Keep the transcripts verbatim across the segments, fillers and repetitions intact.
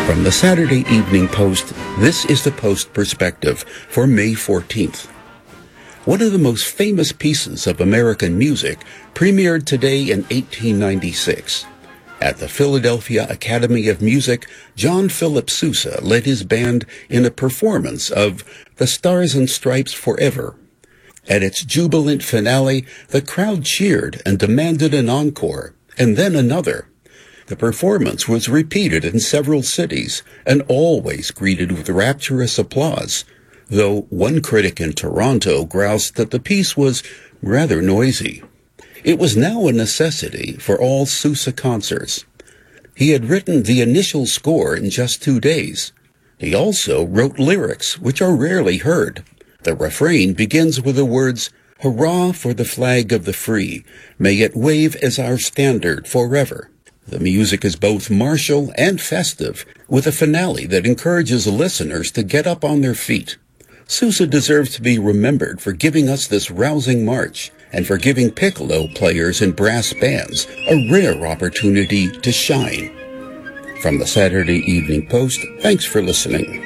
From the Saturday Evening Post, this is the Post Perspective for May fourteenth. One of the most famous pieces of American music premiered today in eighteen ninety-six. At the Philadelphia Academy of Music, John Philip Sousa led his band in a performance of The Stars and Stripes Forever. At its jubilant finale, the crowd cheered and demanded an encore, and then another. The performance was repeated in several cities and always greeted with rapturous applause, though one critic in Toronto groused that the piece was rather noisy. It was now a necessity for all Sousa concerts. He had written the initial score in just two days. He also wrote lyrics, which are rarely heard. The refrain begins with the words, "Hurrah for the flag of the free, may it wave as our standard forever." The music is both martial and festive, with a finale that encourages listeners to get up on their feet. Sousa deserves to be remembered for giving us this rousing march and for giving piccolo players and brass bands a rare opportunity to shine. From the Saturday Evening Post, thanks for listening.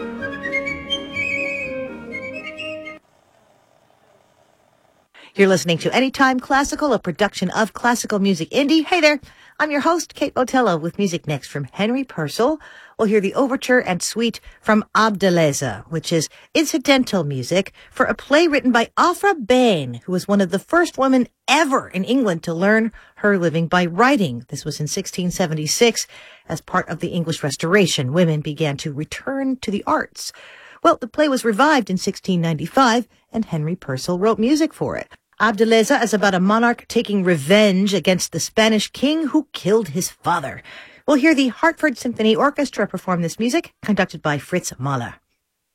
You're listening to Anytime Classical, a production of Classical Music Indie. Hey there, I'm your host, Kate Botello, with music next from Henry Purcell. We'll hear the overture and suite from Abdeleza, which is incidental music for a play written by Afra Bain, who was one of the first women ever in England to learn her living by writing. This was in sixteen seventy-six. As part of the English Restoration, women began to return to the arts. Well, the play was revived in sixteen ninety-five, and Henry Purcell wrote music for it. Abdeleza is about a monarch taking revenge against the Spanish king who killed his father. We'll hear the Hartford Symphony Orchestra perform this music, conducted by Fritz Mahler.